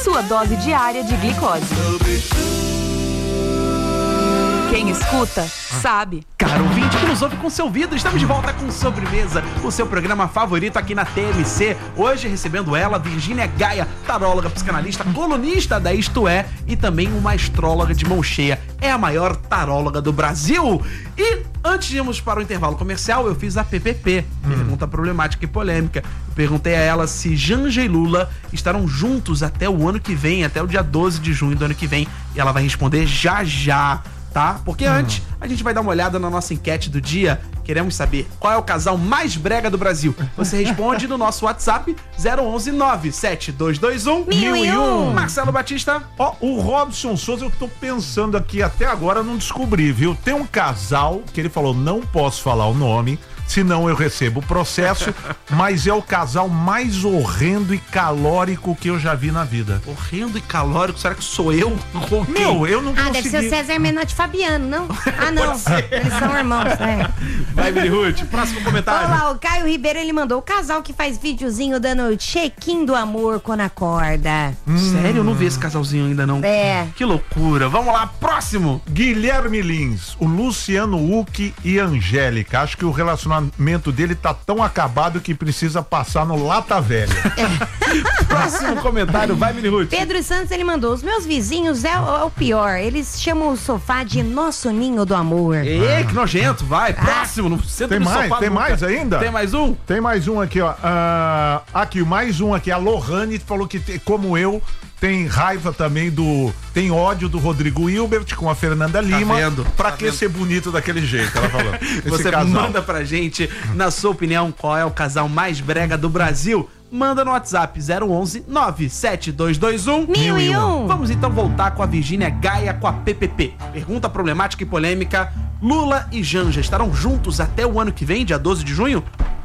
sua dose diária de glicose. Quem escuta, sabe. Caro ouvinte que nos ouve com seu ouvido, estamos de volta com Sobremesa, o seu programa favorito aqui na TMC. Hoje recebendo ela, Virgínia Gaia, taróloga, psicanalista, colunista da Isto É e também uma astróloga de mão cheia. É a maior taróloga do Brasil. E antes de irmos para o intervalo comercial, eu fiz a PPP, pergunta problemática e polêmica. Eu perguntei a ela se Janja e Lula estarão juntos até o ano que vem, até o dia 12 de junho do ano que vem. E ela vai responder já. Tá? Porque antes, a gente vai dar uma olhada na nossa enquete do dia. Queremos saber qual é o casal mais brega do Brasil. Você responde no nosso WhatsApp 011-97221-1001. Marcelo Batista. O Robson Souza, eu tô pensando aqui, até agora não descobri, viu? Tem um casal que ele falou, não posso falar o nome, senão eu recebo o processo, mas é o casal mais horrendo e calórico que eu já vi na vida. Horrendo e calórico? Será que sou eu? Meu, eu não consegui. Deve ser o César Menotti e Fabiano, não? Não, eles são irmãos, Vai, Mini Ruth, próximo comentário. Olá, o Caio Ribeiro, ele mandou o casal que faz videozinho dando check-in do amor quando acorda. Sério? Eu não vi esse casalzinho ainda, não. Que loucura. Vamos lá, próximo. Guilherme Lins, o Luciano Huck e Angélica. Acho que o relacionamento dele tá tão acabado que precisa passar no Lata Velha. Próximo comentário, vai, Mini Ruth. Pedro Santos, ele mandou, os meus vizinhos é o pior, eles chamam o sofá de nosso ninho do amor. Que nojento, vai, próximo, não senta no sofá. Tem mais ainda? Tem mais um? Tem mais um aqui, ó. Aqui, mais um aqui, a Lohane falou que, como eu, tem raiva também tem ódio do Rodrigo Hilbert com a Fernanda Lima. Pra que ser bonito daquele jeito, ela falou. Você manda pra gente, na sua opinião, qual é o casal mais brega do Brasil? Manda no WhatsApp 011-97221-1001. Vamos então voltar com a Virgínia Gaia com a PPP. Pergunta problemática e polêmica. Lula e Janja estarão juntos até o ano que vem, dia 12 de junho?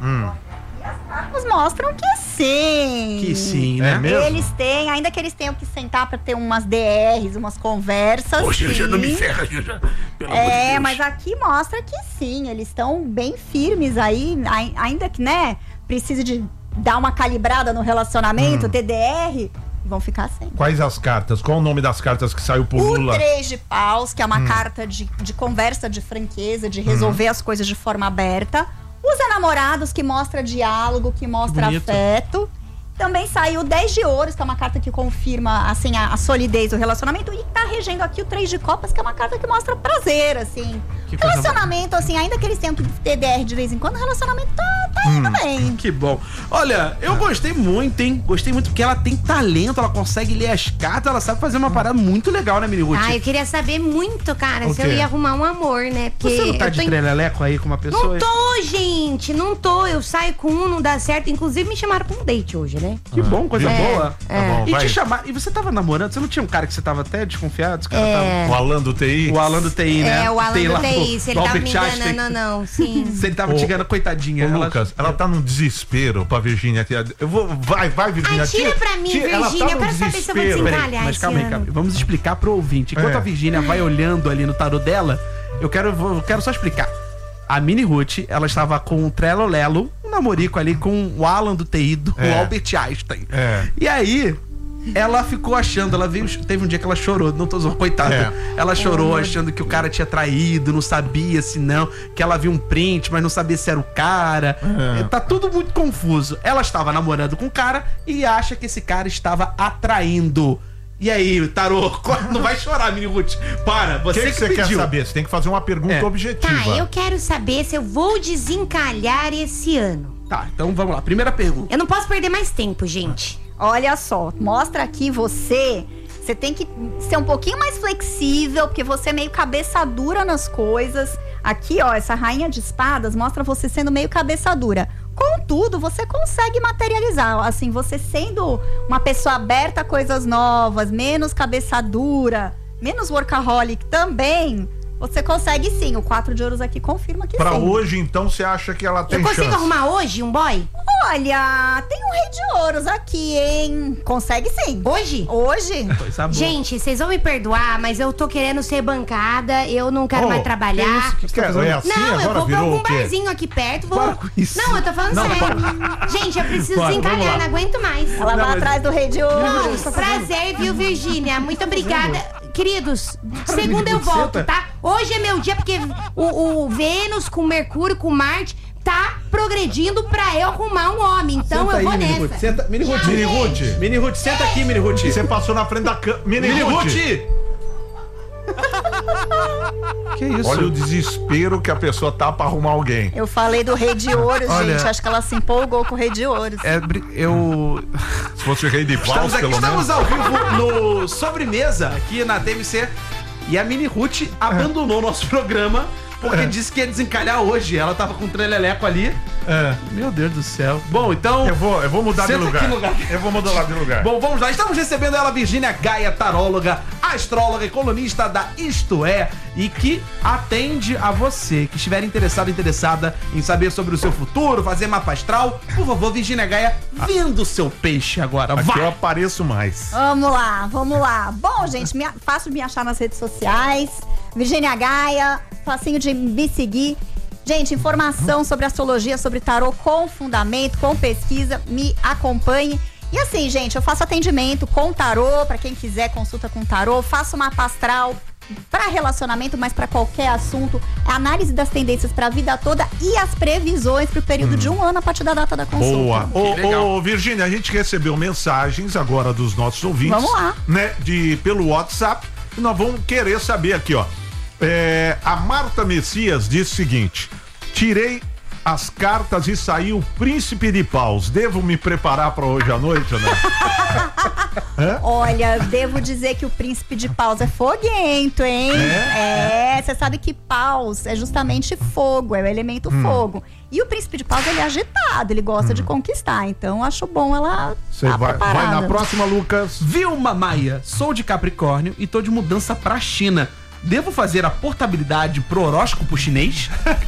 Os mostram que sim. Que sim, né? Eles têm, ainda que eles tenham que sentar pra ter umas DRs, umas conversas. Poxa, já não me ferra, já. Pelo amor de Deus. Mas aqui mostra que sim, eles estão bem firmes aí, ainda que, né, precise de dar uma calibrada no relacionamento, TDR, vão ficar assim. Quais as cartas? Qual o nome das cartas que saiu pro Lula? O 3 de paus, que é uma carta de conversa, de franqueza, de resolver as coisas de forma aberta. Os enamorados, que mostra diálogo, que mostra afeto. Também saiu o 10 de ouros, que é uma carta que confirma, assim, a solidez do relacionamento. E tá regendo aqui o 3 de copas, que é uma carta que mostra prazer, assim. Relacionamento, assim, ainda que eles tenham que ter DR de vez em quando, o relacionamento tá indo bem. Que bom. Olha, eu gostei muito, hein? Gostei muito porque ela tem talento, ela consegue ler as cartas, ela sabe fazer uma parada muito legal, né, Mini Ruth? Eu queria saber muito, cara, se eu ia arrumar um amor, né? Porque você não tá de treleleco aí com uma pessoa? Não tô, gente, não tô. Eu saio com um, não dá certo. Inclusive, me chamaram pra um date hoje, né? Que bom, coisa boa. Tá bom, e te chamar. E você tava namorando? Você não tinha um cara que você tava até desconfiado? O Alan do TI? O Alan do TI, né? O Alan do TI. Se ele tava me enganando, não. Sim. Se ele tava te enganando, coitadinha. Lucas, ela tá num desespero pra Virgínia. Vai, Virgínia. Tira pra mim, Virgínia. Eu quero saber se eu vou desencalhar. Mas calma aí. Vamos explicar pro ouvinte. Enquanto a Virgínia vai olhando ali no tarô dela, eu quero só explicar. A Mini Ruth, ela estava com o Trello Lelo, um namorico ali com o Alan do TI, do Albert Einstein. E aí, ela ficou achando, teve um dia que ela chorou, não tô zoando, coitada. Ela chorou achando que o cara tinha traído, não sabia se não, que ela viu um print, mas não sabia se era o cara. Tá tudo muito confuso. Ela estava namorando com o cara e acha que esse cara estava atraindo. E aí, tarô, não vai chorar, Mini Ruth. Para, você que você quer saber? Você tem que fazer uma pergunta objetiva. Tá, eu quero saber se eu vou desencalhar esse ano. Tá, então vamos lá. Primeira pergunta. Eu não posso perder mais tempo, gente. Olha só, mostra aqui você tem que ser um pouquinho mais flexível, porque você é meio cabeça dura nas coisas. Aqui, ó, essa rainha de espadas mostra você sendo meio cabeça dura. Contudo, você consegue materializar, assim, você sendo uma pessoa aberta a coisas novas, menos cabeça dura, menos workaholic também, Você consegue sim, o 4 de ouros aqui confirma que Pra sim. hoje, então, você acha que ela tem Eu consigo chance? arrumar hoje um boy? Olha, tem um rei de ouros aqui, hein? Consegue sim. Hoje? Hoje? Coisa boa. Gente, vocês vão me perdoar, mas eu tô querendo ser bancada, eu não quero mais trabalhar. É assim, Não, eu agora vou pra virou algum o quê? barzinho aqui perto. Vou... Para com isso. Não, eu tô falando Não, sério. Gente, eu preciso Bora, vamos desencalhar, lá. não aguento mais. Ela vai mas- atrás do rei de ouros. Não, prazer, viu, Virgínia? Muito obrigada. Queridos, segunda eu volto, tá? Hoje é meu dia, porque o Vênus com Mercúrio, com Marte, tá progredindo pra eu arrumar um homem. Então Senta eu vou aí, Mini nessa. Ruth. Senta, Mini Ruth. Mini Ruth. Mini Ruth, senta aqui, Mini Ruth. Você passou na frente da câmera. Mini Ruth! Que isso? Olha o desespero que a pessoa tá pra arrumar alguém. Eu falei do rei de ouros, Olha- gente. Acho que ela se empolgou com o rei de ouros. Eu... Se fosse o rei de paus, Estamos aqui, pelo menos. estamos ao vivo no Sobremesa, aqui na TMC. E a Mini Ruth abandonou o nosso programa porque disse que ia desencalhar hoje. Ela tava com um treleleco ali. É. Meu Deus do céu. Bom, então... Eu vou mudar de Senta lugar. aqui no lugar. Eu vou mudar de lugar. Bom, vamos lá. Estamos recebendo ela, Virgínia Gaia, taróloga, astróloga e colunista da Isto É, e que atende a você que estiver interessada em saber sobre o seu futuro, fazer mapa astral. Por favor, Virgínia Gaia, vendo o seu peixe agora. Aqui eu Vai! apareço mais. Vamos lá. Bom, gente, fácil de me achar nas redes sociais. Virgínia Gaia, facinho de me seguir. Gente, informação sobre astrologia, sobre tarô com fundamento, com pesquisa, me acompanhe. E assim, gente, eu faço atendimento com tarô, pra quem quiser consulta com tarô, faço mapa astral para relacionamento, mas para qualquer assunto, análise das tendências pra vida toda e as previsões pro período de um ano a partir da data da consulta. Boa. legal. Ô, Virgínia, a gente recebeu mensagens agora dos nossos ouvintes. Vamos lá. Né, pelo WhatsApp. E nós vamos querer saber aqui, ó. A Marta Messias disse o seguinte: tirei as cartas e saiu o Príncipe de Paus. Devo me preparar para hoje à noite, né? Olha, devo dizer que o príncipe de paus é foguento, hein? Você sabe que paus é justamente fogo, é o elemento fogo. E o príncipe de paus, ele é agitado, ele gosta de conquistar. Então, acho bom ela Você tá vai preparada. na próxima, Lucas. Vilma Maia, sou de Capricórnio e tô de mudança pra China. Devo fazer a portabilidade pro horóscopo chinês?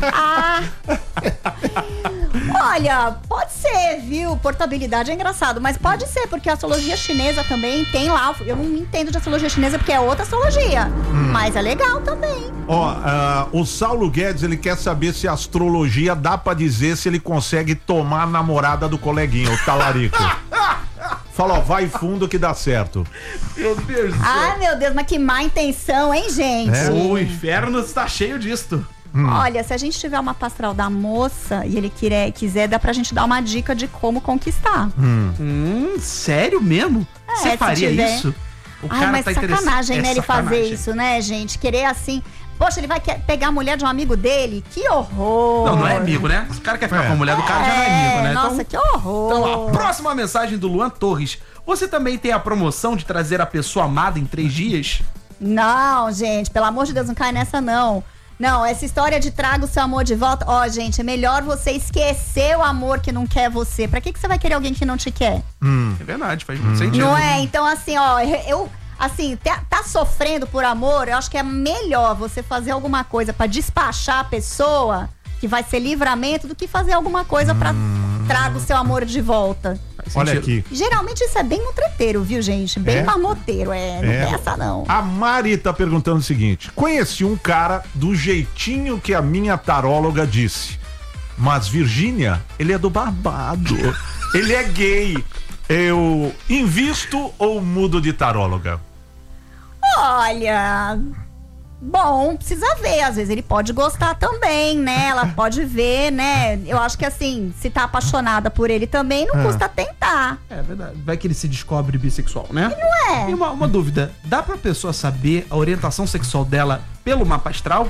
Olha, pode ser, viu? Portabilidade é engraçado, mas pode ser, porque a astrologia chinesa também tem lá. Eu não entendo de astrologia chinesa porque é outra astrologia. Mas é legal também. Ó, o Saulo Guedes, ele quer saber se a astrologia dá pra dizer se ele consegue tomar a namorada do coleguinha, o talarico. Fala, ó, vai fundo que dá certo. Meu Deus do Ai, meu Deus, mas que má intenção, hein, gente? O inferno está cheio disto. Olha, se a gente tiver uma pastral da moça e ele quiser, dá pra gente dar uma dica de como conquistar. Sério mesmo? Você se faria tiver. isso? O Ai, mas interessado. sacanagem, né, ele fazer sacanagem. isso, né, gente? Querer assim... Poxa, ele vai pegar a mulher de um amigo dele? Que horror! Não é amigo, né? Se o cara quer ficar com a mulher do cara, já não é amigo, né? Nossa, Então, que horror! então, a próxima mensagem do Luan Torres. Você também tem a promoção de trazer a pessoa amada em 3 dias? Não, gente, pelo amor de Deus, não cai nessa, não. Não, essa história de traga o seu amor de volta... Ó, gente, é melhor você esquecer o amor que não quer você. Pra que você vai querer alguém que não te quer? É verdade, faz muito sentido. Não é? Então, assim, ó, assim, tá sofrendo por amor, eu acho que é melhor você fazer alguma coisa pra despachar a pessoa, que vai ser livramento, do que fazer alguma coisa pra traga o seu amor de volta. Faz Olha sentido. aqui. Geralmente isso é bem mutreteiro, viu, gente? Bem É? marmoteiro, não tem essa não. A Mari tá perguntando o seguinte: conheci um cara do jeitinho que a minha taróloga disse. Mas, Virgínia, ele é do babado. Ele é gay. Eu invisto ou mudo de taróloga? Olha... Bom, precisa ver, às vezes ele pode gostar também, né? Ela pode ver, né? Eu acho que assim, se tá apaixonada por ele também, não custa tentar. É verdade. Vai que ele se descobre bissexual, né? Não é? E uma dúvida. Dá pra pessoa saber a orientação sexual dela pelo mapa astral?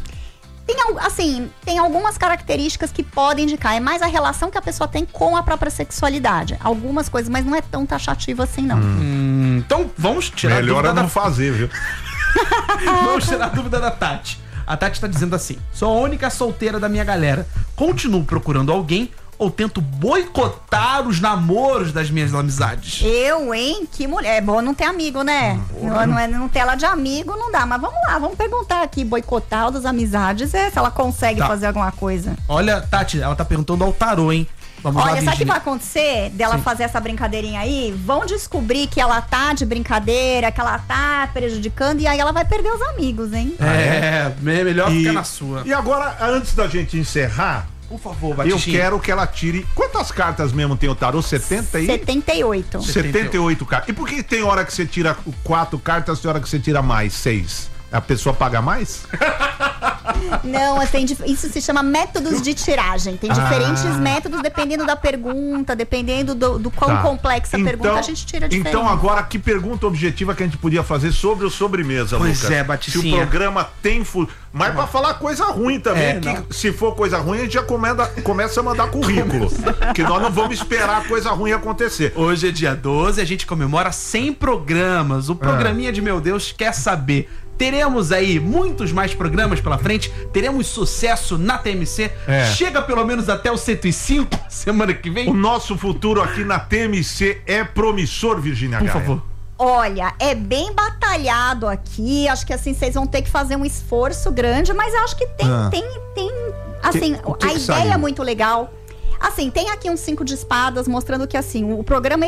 Tem algumas características que podem indicar. É mais a relação que a pessoa tem com a própria sexualidade. Algumas coisas, mas não é tão taxativo assim, não. Então, vamos tirar a Melhor dúvida é da não fazer, viu? Vamos tirar a dúvida da Tati. A Tati tá dizendo assim: sou a única solteira da minha galera. Continuo procurando alguém ou tento boicotar os namoros das minhas amizades? Eu, hein? Que mulher. É bom não ter amigo, né? Não ter ela de amigo não dá. Mas vamos lá, vamos perguntar aqui. Boicotar o das amizades, se ela consegue fazer alguma coisa. Olha, Tati, ela tá perguntando ao tarô, hein? Vamos lá, Olha, sabe o que Virgínia. vai acontecer dela fazer essa brincadeirinha aí? Vão descobrir que ela tá de brincadeira, que ela tá prejudicando, e aí ela vai perder os amigos, hein? Melhor ficar na sua. E agora, antes da gente encerrar, Por favor, eu Batistinha. quero que ela tire... Quantas cartas mesmo tem o tarô? 78. 78 cartas. E por que tem hora que você tira 4 cartas e tem hora que você tira mais 6? A pessoa paga mais? Não, isso se chama métodos de tiragem. Tem diferentes métodos dependendo da pergunta, dependendo do quão complexa a pergunta, a gente tira diferente. Então agora, que pergunta objetiva que a gente podia fazer sobre o sobremesa, Pois Lucas? é, Baticinha. Se o programa tem... Mas pra falar coisa ruim também, que se for coisa ruim, a gente já começa a mandar currículo. Que nós não vamos esperar coisa ruim acontecer. Hoje é dia 12, a gente comemora 100 programas. O programinha de Meu Deus quer saber. Teremos aí muitos mais programas pela frente. Teremos sucesso na TMC. Chega pelo menos até o 105 semana que vem. O nosso futuro aqui na TMC é promissor, Virgínia Por Gaia. favor. Olha, é bem batalhado aqui. Acho que assim, vocês vão ter que fazer um esforço grande, mas eu acho que tem assim, O que a que ideia saiu? é muito legal. Assim, tem aqui uns 5 de espadas mostrando que assim, o programa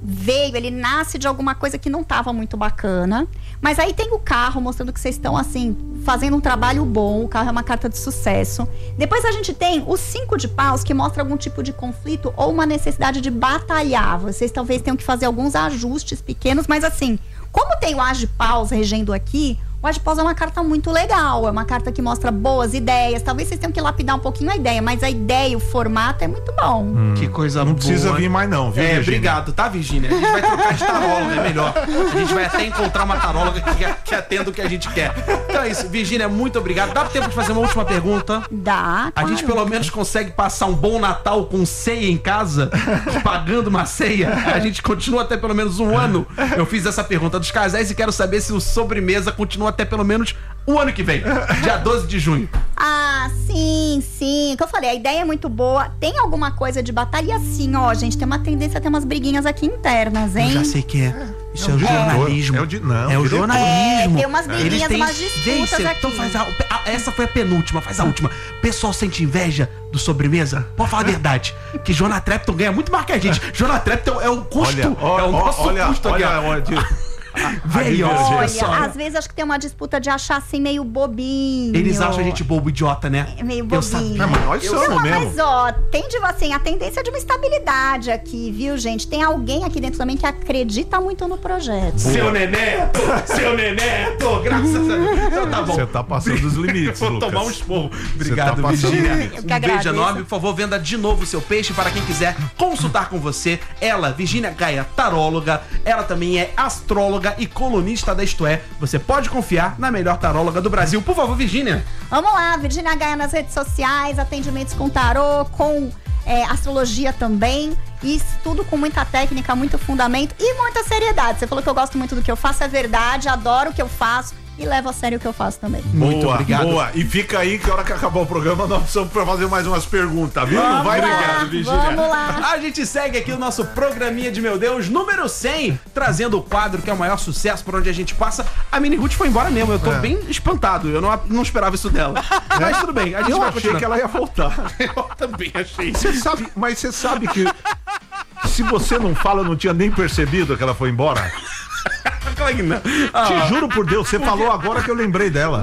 ele nasce de alguma coisa que não tava muito bacana. Mas aí tem o carro mostrando que vocês estão assim, fazendo um trabalho bom, o carro é uma carta de sucesso. Depois a gente tem os 5 de paus que mostra algum tipo de conflito ou uma necessidade de batalhar. Vocês talvez tenham que fazer alguns ajustes pequenos, mas assim, como tem o as de paus regendo aqui, o as de paus é uma carta muito legal, é uma carta que mostra boas ideias. Talvez vocês tenham que lapidar um pouquinho a ideia, mas a ideia, o formato é muito bom. Que coisa Não boa. precisa vir mais não, viu, Virgínia? Obrigado, tá, Virgínia? A gente vai trocar de taróloga, é melhor. A gente vai até encontrar uma taróloga que atenda o que a gente quer. Então é isso, Virgínia, muito obrigado. Dá tempo de fazer uma última pergunta? Dá, A claro. gente pelo menos consegue passar um bom Natal com ceia em casa, pagando uma ceia. A gente continua até pelo menos um ano. Eu fiz essa pergunta dos casais e quero saber se o sobremesa continua até pelo menos o ano que vem, dia 12 de junho. Ah, sim. O que eu falei, a ideia é muito boa. Tem alguma coisa de batalha? Sim, ó, gente, tem uma tendência a ter umas briguinhas aqui internas, hein? Eu já sei que é. Isso é o jornalismo. É o não, é o diretor. jornalismo. Tem umas briguinhas, Eles têm- umas disputas Vencem. aqui. Então faz essa foi a penúltima, faz a última. Pessoal sente inveja do sobremesa? Pode falar a verdade. Que Jonah Trepton ganha muito mais que a gente. Jonah Trepton é o custo. é o nosso custo aqui. ó. Velho, Olha, às vezes acho que tem uma disputa de achar assim meio bobinho. Eles acham a gente bobo, idiota, né? Meio Eu bobinho. sabia. Mas nós somos Não, mesmo. mas ó, tem de assim, a tendência de uma estabilidade aqui, viu, gente? Tem alguém aqui dentro também que acredita muito no projeto. Seu Neneto, graças a Deus. Então tá bom. Você tá passando dos limites, Vou Lucas. tomar um esporro. Obrigado, Você tá passando Virgínia. limites. Eu que Um beijo agradeço. enorme. Por favor, venda de novo o seu peixe para quem quiser consultar com você. Ela, Virgínia Gaia, taróloga. Ela também é astróloga e colunista da Isto É. Você pode confiar na melhor taróloga do Brasil. Por favor, Virgínia. Vamos lá, Virgínia Gaia nas redes sociais, atendimentos com tarô, com astrologia também. E tudo com muita técnica, muito fundamento e muita seriedade. Você falou que eu gosto muito do que eu faço, é verdade, adoro o que eu faço e levo a sério o que eu faço também. Muito obrigado. Boa. E fica aí que a hora que acabar o programa nós precisamos fazer mais umas perguntas, viu? Não vai Obrigado, Virgínia. Vamos lá. A gente segue aqui o nosso programinha de Meu Deus, número 100, trazendo o quadro que é o maior sucesso por onde a gente passa. A Mini Ruth foi embora mesmo, eu tô bem espantado, eu não esperava isso dela. Mas tudo bem, a gente Eu vai achei continuar. que ela ia voltar. Eu também achei. Mas você sabe que se você não fala, eu não tinha nem percebido que ela foi embora. Claro que não. Te juro por Deus, você falou agora que eu lembrei dela.